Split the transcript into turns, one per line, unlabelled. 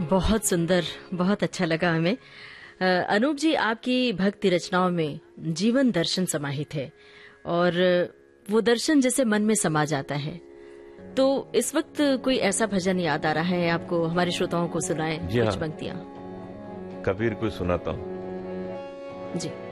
बहुत सुंदर, बहुत अच्छा लगा हमें। अनूप जी, आपकी भक्ति रचनाओं में जीवन दर्शन समाहित है और वो दर्शन जैसे मन में समा जाता है। तो इस वक्त कोई ऐसा भजन याद आ रहा है आपको, हमारे श्रोताओं को सुनाए
जी
कुछ
हाँ,
पंक्तियां।
कबीर को सुनाता हूँ।
जी।